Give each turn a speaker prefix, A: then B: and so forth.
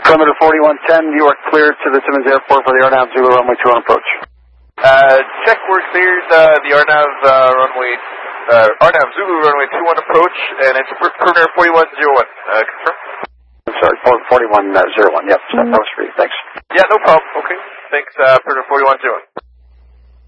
A: Perimeter 4110, you are cleared to the Simmons Airport for the Arnav Zulu runway 21 approach.
B: Check, we're cleared the Arnav Arnav Zulu runway 21 approach, and it's perimeter 4101. Confirm?
A: I'm sorry, 4101, yep, that was for you, thanks.
B: Yeah, no problem, okay. Thanks, perimeter 4101.